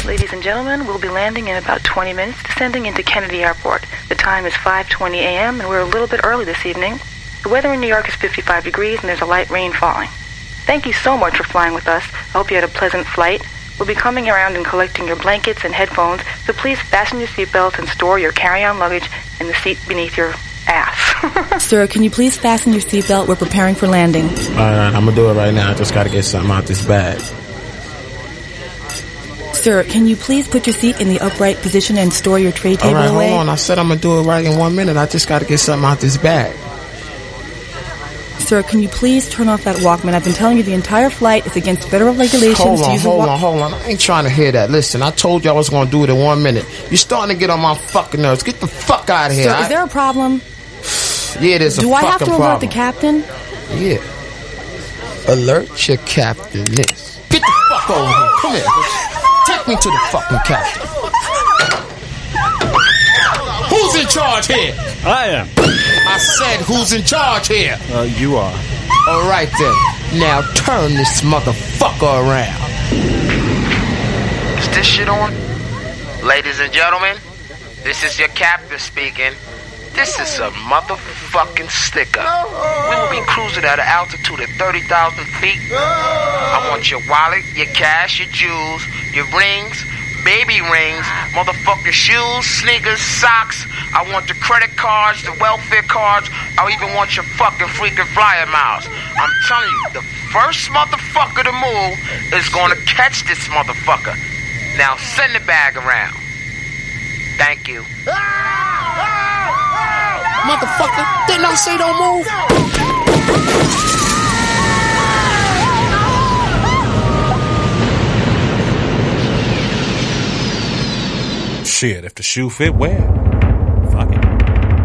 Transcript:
Ladies and gentlemen, we'll be landing in about 20 minutes, descending into Kennedy Airport. The time is 5:20 a.m., and we're a little bit early this evening. The weather in New York is 55 degrees, and there's a light rain falling. Thank you so much for flying with us. I hope you had a pleasant flight. We'll be coming around and collecting your blankets and headphones, so please fasten your seatbelts and store your carry-on luggage in the seat beneath your ass. Sir, can you please fasten your seatbelt? We're preparing for landing. All right, I'm going to do it right now. I just got to get something out this bag. Sir, can you please put your seat in the upright position and store your tray table away? All right, hold on. I said I'm going to do it right in 1 minute. I just got to get something out this bag. Sir, can you please turn off that Walkman? I've been telling you the entire flight is against federal regulations. Hold on. I ain't trying to hear that. Listen, I told you I was going to do it in 1 minute. You're starting to get on my fucking nerves. Get the fuck out of here. Sir, is there a problem? Yeah, there's a fucking problem. Do I have to alert the captain? Yeah. Alert your captain. Yes. Get the fuck over here. Come here. Take me to the fucking captain. Who's in charge here? I am. I said who's in charge here? You are. All right then. Now turn this motherfucker around. Is this shit on? Ladies and gentlemen, this is your captain speaking. This is a motherfucking sticker. We will be cruising at an altitude of 30,000 feet. I want your wallet, your cash, your jewels, your rings, baby rings, motherfucking shoes, sneakers, socks. I want the credit cards, the welfare cards. I even want your fucking freaking flyer miles. I'm telling you, the first motherfucker to move is gonna catch this motherfucker. Now send the bag around. Thank you. Motherfucker, didn't I say don't move? Shit, if the shoe fit, wear it.